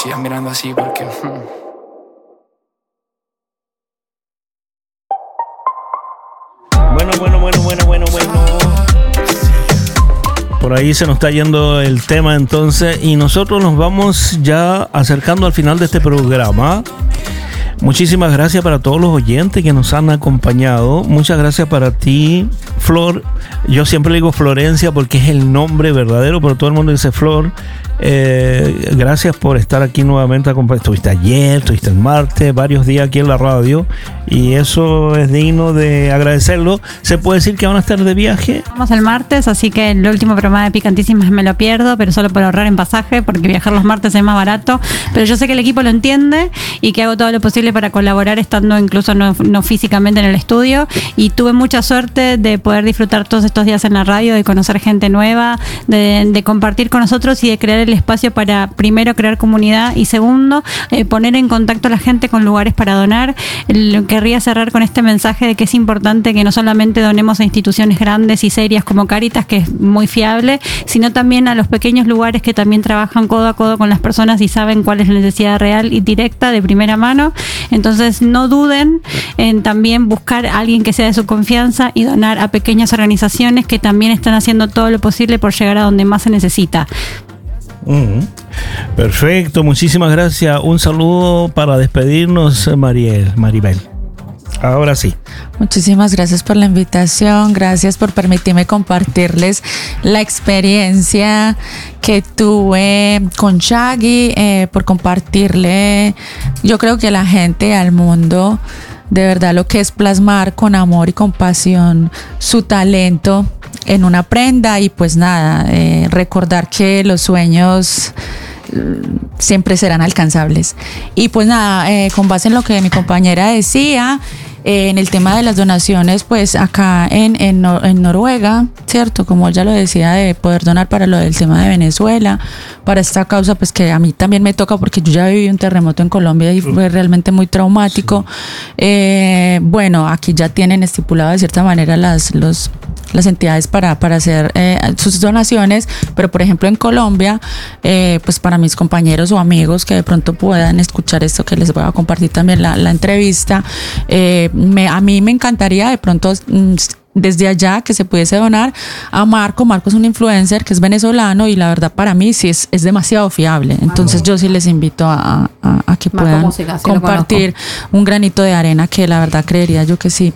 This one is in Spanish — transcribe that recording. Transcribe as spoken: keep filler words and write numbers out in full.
sigas mirando así porque... Hmm. Bueno, bueno, bueno, bueno, bueno, bueno. Por ahí se nos está yendo el tema entonces y nosotros nos vamos ya acercando al final de este programa. Muchísimas gracias para todos los oyentes que nos han acompañado. Muchas gracias para ti, Flor. Yo siempre le digo Florencia porque es el nombre verdadero, pero todo el mundo dice Flor. Eh, gracias por estar aquí nuevamente. Estuviste ayer, estuviste el martes, varios días aquí en la radio y eso es digno de agradecerlo. ¿Se puede decir que van a estar de viaje? Vamos el martes, así que el último programa de Picantísimas me lo pierdo, pero solo por ahorrar en pasaje, porque viajar los martes es más barato. Pero yo sé que el equipo lo entiende y que hago todo lo posible para colaborar estando incluso no, no físicamente en el estudio, y tuve mucha suerte de poder disfrutar todos estos días en la radio, de conocer gente nueva, de, de compartir con nosotros y de crear el espacio para, primero, crear comunidad y segundo, eh, poner en contacto a la gente con lugares para donar. El, querría cerrar con este mensaje de que es importante que no solamente donemos a instituciones grandes y serias como Cáritas, que es muy fiable, sino también a los pequeños lugares que también trabajan codo a codo con las personas y saben cuál es la necesidad real y directa de primera mano. Entonces no duden en también buscar a alguien que sea de su confianza y donar a pequeñas organizaciones que también están haciendo todo lo posible por llegar a donde más se necesita. Uh-huh. Perfecto, muchísimas gracias. Un saludo para despedirnos, Mariel, Maribel. Ahora sí. Muchísimas gracias por la invitación, gracias por permitirme compartirles la experiencia que tuve con Shaggy, eh, por compartirle, yo creo que a la gente, al mundo, de verdad lo que es plasmar con amor y compasión su talento en una prenda y pues nada, eh, recordar que los sueños siempre serán alcanzables. Y pues nada, eh, con base en lo que mi compañera decía, eh, en el tema de las donaciones, pues acá en, en, Nor- en Noruega, ¿cierto? Como ella lo decía, de poder donar para lo del tema de Venezuela, para esta causa, pues que a mí también me toca porque yo ya viví un terremoto en Colombia y fue realmente muy traumático. Sí. Eh, bueno, aquí ya tienen estipulado de cierta manera las, los, las entidades para, para hacer eh, sus donaciones, pero por ejemplo en Colombia, eh, pues para mis compañeros o amigos que de pronto puedan escuchar esto que les voy a compartir también la, la entrevista, eh, me, a mí me encantaría de pronto mm, desde allá que se pudiese donar a Marco. Marco es un influencer que es venezolano y la verdad para mí sí es, es demasiado fiable, entonces Marco, yo sí les invito a, a, a que Marco puedan Música, sí compartir un granito de arena, que la verdad creería yo que sí